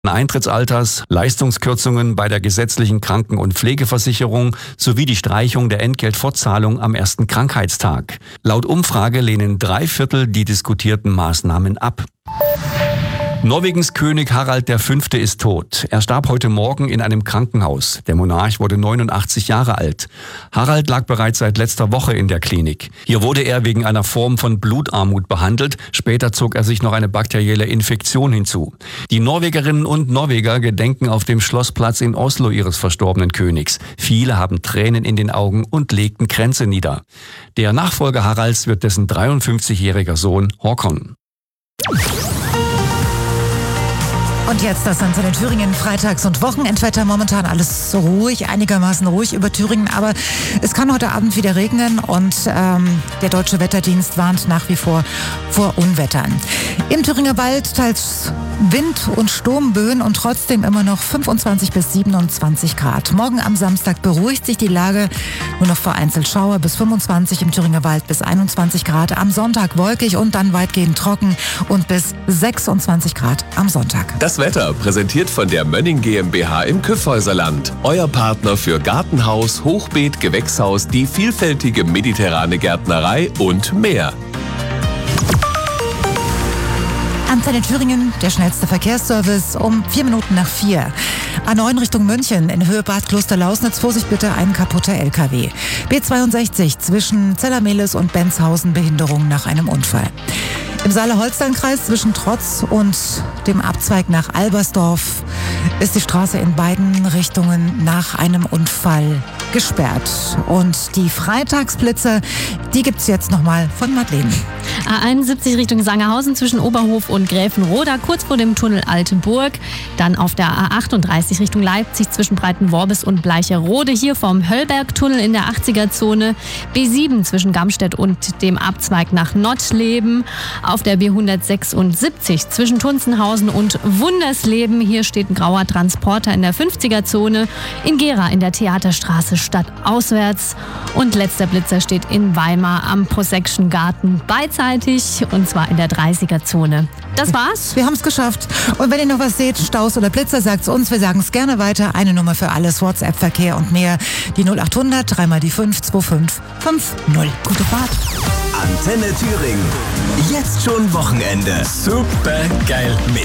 Eintrittsalters, Leistungskürzungen bei der gesetzlichen Kranken- und Pflegeversicherung sowie die Streichung der Entgeltfortzahlung am ersten Krankheitstag. Laut Umfrage lehnen 3/4 die diskutierten Maßnahmen ab. Norwegens König Harald V. ist tot. Er starb heute Morgen in einem Krankenhaus. Der Monarch wurde 89 Jahre alt. Harald lag bereits seit letzter Woche in der Klinik. Hier wurde er wegen einer Form von Blutarmut behandelt. Später zog er sich noch eine bakterielle Infektion hinzu. Die Norwegerinnen und Norweger gedenken auf dem Schlossplatz in Oslo ihres verstorbenen Königs. Viele haben Tränen in den Augen und legten Kränze nieder. Der Nachfolger Haralds wird dessen 53-jähriger Sohn Håkon. Und jetzt das Land in Thüringen, Freitags- und Wochenendwetter. Momentan alles so ruhig, einigermaßen ruhig über Thüringen. Aber es kann heute Abend wieder regnen und der Deutsche Wetterdienst warnt nach wie vor Unwettern. Im Thüringer Wald teils Wind- und Sturmböen und trotzdem immer noch 25 bis 27 Grad. Morgen am Samstag beruhigt sich die Lage. Nur noch vereinzelt Schauer bis 25 im Thüringer Wald bis 21 Grad. Am Sonntag wolkig und dann weitgehend trocken und bis 26 Grad am Sonntag. Das Wetter präsentiert von der Mönning GmbH im Kyffhäuserland. Euer Partner für Gartenhaus, Hochbeet, Gewächshaus, die vielfältige mediterrane Gärtnerei und mehr. Antenne Thüringen, der schnellste Verkehrsservice um 4:04. A9 Richtung München in Höhe Bad Klosterlausnitz. Vorsicht bitte, ein kaputter LKW. B62 zwischen Zellermehlis und Benzhausen, Behinderung nach einem Unfall. Im Saale-Holstein-Kreis zwischen Trotz und dem Abzweig nach Albersdorf ist die Straße in beiden Richtungen nach einem Unfall gesperrt. Und die Freitagsblitze, die gibt's jetzt nochmal von Madeleine. A71 Richtung Sangerhausen zwischen Oberhof und Gräfenroda, kurz vor dem Tunnel Altenburg. Dann auf der A38 Richtung Leipzig zwischen Breitenworbis und Bleicherode, hier vom Höllbergtunnel in der 80er-Zone. B7 zwischen Gamstedt und dem Abzweig nach Nottleben. Auf der B176 zwischen Tunzenhausen und Wundersleben. Hier steht ein grauer Transporter in der 50er-Zone. In Gera in der Theaterstraße stadtauswärts. Und letzter Blitzer steht in Weimar am Prosection Garten beidseitig, und zwar in der 30er-Zone. Das war's. Wir haben es geschafft. Und wenn ihr noch was seht, Staus oder Blitzer, sagt's uns. Wir sagen es gerne weiter. Eine Nummer für alles, WhatsApp-Verkehr und mehr. Die 0800 3 mal die 5 25 50. Gute Fahrt. Antenne Thüringen. Jetzt schon Wochenende. Super geil.